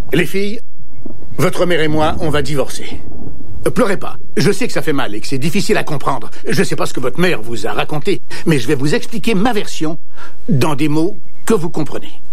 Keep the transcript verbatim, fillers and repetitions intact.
Les filles, votre mère et moi, on va divorcer. Pleurez pas. Je sais que ça fait mal et que c'est difficile à comprendre. Je sais pas ce que votre mère vous a raconté, mais je vais vous expliquer ma version dans des mots que vous comprenez.